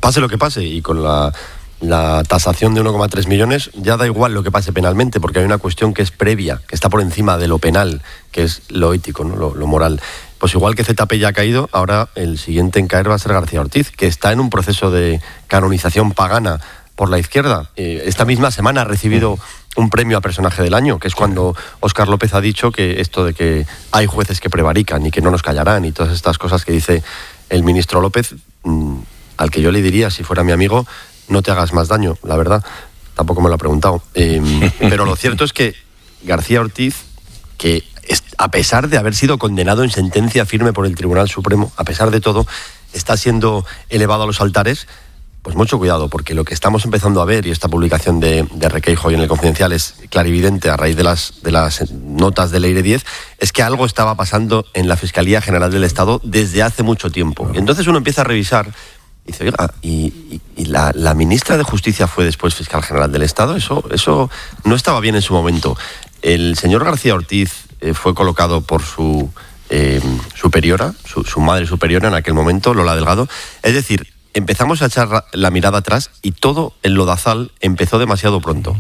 pase lo que pase, y con la tasación de 1,3 millones, ya da igual lo que pase penalmente, porque hay una cuestión que es previa, que está por encima de lo penal, que es lo ético, ¿no? Lo moral. Pues igual que ZP ya ha caído, ahora el siguiente en caer va a ser García Ortiz, que está en un proceso de canonización pagana por la izquierda. Esta misma semana ha recibido un premio a personaje del año, que es cuando Óscar López ha dicho que esto de que hay jueces que prevarican y que no nos callarán y todas estas cosas que dice el ministro López, al que yo le diría, si fuera mi amigo, no te hagas más daño, la verdad. Tampoco me lo ha preguntado. Pero lo cierto es que García Ortiz, que a pesar de haber sido condenado en sentencia firme por el Tribunal Supremo, a pesar de todo, está siendo elevado a los altares. Pues mucho cuidado, porque lo que estamos empezando a ver, y esta publicación de Requeijo hoy en El Confidencial es clarividente a raíz de las notas del Eire 10, es que algo estaba pasando en la Fiscalía General del Estado desde hace mucho tiempo. Y entonces uno empieza a revisar y dice, oiga, ¿y la ministra de Justicia fue después fiscal general del Estado? Eso no estaba bien en su momento. El señor García Ortiz fue colocado por su superiora, su madre superiora en aquel momento, Lola Delgado. Es decir, empezamos a echar la mirada atrás y todo el lodazal empezó demasiado pronto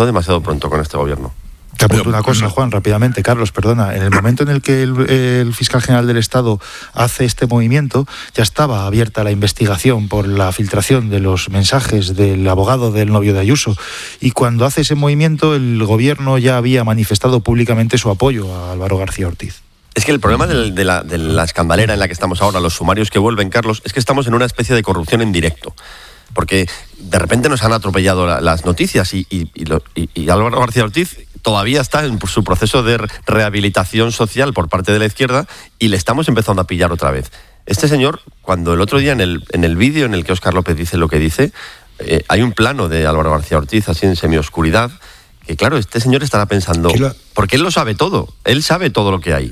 con este gobierno. Te apunto una cosa, Juan, rápidamente, Carlos, perdona. En el momento en el que el fiscal general del Estado hace este movimiento, ya estaba abierta la investigación por la filtración de los mensajes del abogado del novio de Ayuso. Y cuando hace ese movimiento, el gobierno ya había manifestado públicamente su apoyo a Álvaro García Ortiz. Es que el problema de la escandalera en la que estamos ahora, los sumarios que vuelven, Carlos, es que estamos en una especie de corrupción en directo. Porque de repente nos han atropellado las noticias y Álvaro García Ortiz todavía está en su proceso de rehabilitación social por parte de la izquierda y le estamos empezando a pillar otra vez. Este señor, cuando el otro día en el vídeo en el que Óscar López dice lo que dice, hay un plano de Álvaro García Ortiz así en semioscuridad, que claro, este señor estará pensando, porque él lo sabe todo, él sabe todo lo que hay.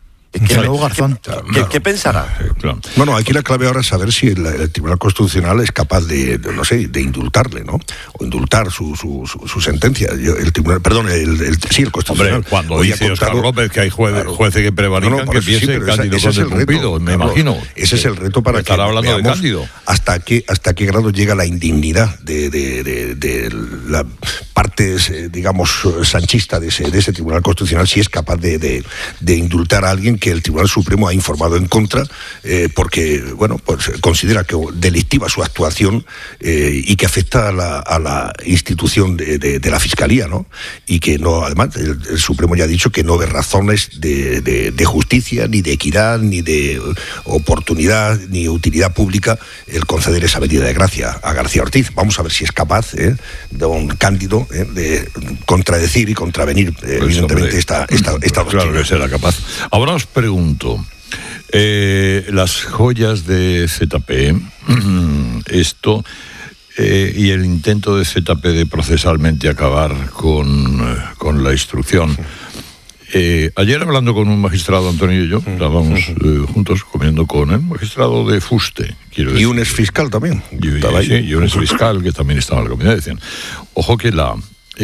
¿Qué pensará? Claro. Bueno, aquí la clave ahora es saber si el Tribunal Constitucional es capaz de indultarle, ¿no? O indultar su sentencia. El Constitucional. Hombre, cuando dice Óscar López que hay jueces que prevarican, que piense Cándido Conde Pumpido, me imagino. Ese es el reto para que veamos hasta qué grado llega la indignidad de la parte, digamos, sanchista de ese Tribunal Constitucional, si es capaz de indultar a alguien que el Tribunal Supremo ha informado en contra, porque, bueno, pues considera que delictiva su actuación y que afecta a la institución de la Fiscalía, ¿no? Y que no, además, el Supremo ya ha dicho que no ve razones de justicia, ni de equidad, ni de oportunidad, ni utilidad pública el conceder esa medida de gracia a García Ortiz. Vamos a ver si es capaz, don Cándido, de contradecir y contravenir, evidentemente, esta doctrina. Claro que será capaz. Ahora os pregunto, las joyas de ZP, y el intento de ZP de procesalmente acabar con la instrucción. Ayer, hablando con un magistrado, Antonio y yo, estábamos juntos comiendo con el magistrado de Fuste, quiero decir. Y un exfiscal también. Y un exfiscal que también estaba en la comida. Decían, ojo que la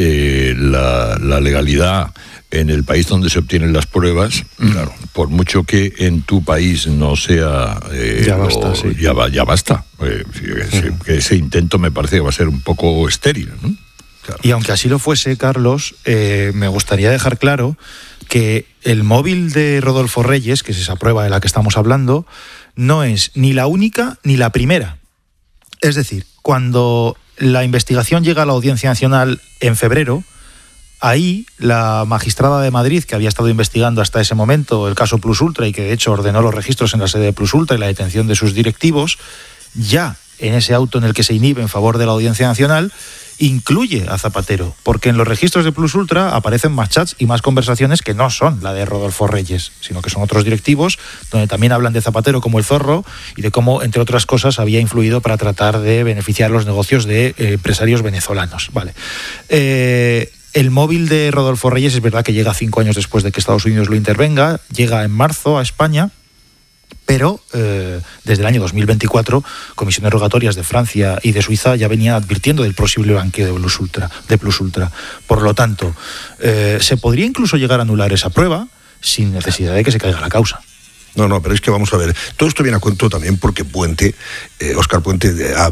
legalidad en el país donde se obtienen las pruebas, claro, por mucho que en tu país no sea... ya basta. Que ese intento me parece que va a ser un poco estéril, ¿no? Claro. Y aunque así lo fuese, Carlos, me gustaría dejar claro que el móvil de Rodolfo Reyes, que es esa prueba de la que estamos hablando, no es ni la única ni la primera. Es decir, cuando la investigación llega a la Audiencia Nacional en febrero, ahí la magistrada de Madrid, que había estado investigando hasta ese momento el caso Plus Ultra y que de hecho ordenó los registros en la sede de Plus Ultra y la detención de sus directivos, ya en ese auto en el que se inhibe en favor de la Audiencia Nacional, incluye a Zapatero, porque en los registros de Plus Ultra aparecen más chats y más conversaciones que no son la de Rodolfo Reyes, sino que son otros directivos, donde también hablan de Zapatero como el zorro y de cómo, entre otras cosas, había influido para tratar de beneficiar los negocios de empresarios venezolanos. Vale. El móvil de Rodolfo Reyes es verdad que llega 5 años después de que Estados Unidos lo intervenga, llega en marzo a España, pero desde el año 2024, comisiones rogatorias de Francia y de Suiza ya venían advirtiendo del posible blanqueo de Plus Ultra. Por lo tanto, se podría incluso llegar a anular esa prueba sin necesidad de que se caiga la causa. No, pero es que vamos a ver, todo esto viene a cuento también porque Óscar Puente